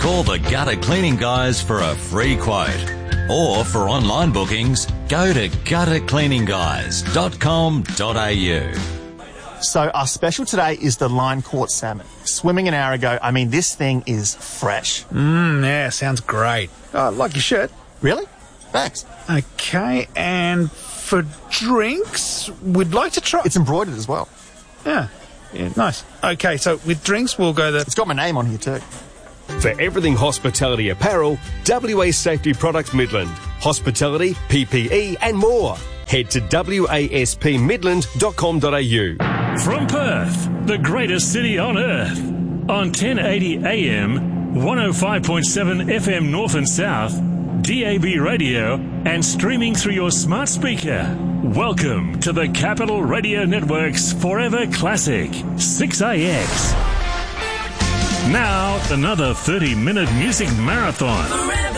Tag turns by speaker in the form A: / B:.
A: Call the Gutter Cleaning Guys for a free quote. Or for online bookings, go to guttercleaningguys.com.au.
B: So our special today is the line caught salmon. Swimming an hour ago. I mean, this thing is fresh.
C: Yeah, sounds great. Oh, like your shirt.
B: Really? Thanks.
C: Okay, and for drinks, we'd like to try...
B: It's embroidered as well.
C: Yeah, nice. Okay, so with drinks, we'll go the...
B: It's got my name on here too.
D: For everything hospitality apparel, WA Safety Products Midland. Hospitality, PPE and more. Head to waspmidland.com.au.
E: From Perth, the greatest city on earth. On 1080 AM, 105.7 FM North and South, DAB radio, and streaming through your smart speaker. Welcome to the Capital Radio Network's Forever Classic, 6AX. Now, another 30-minute music marathon.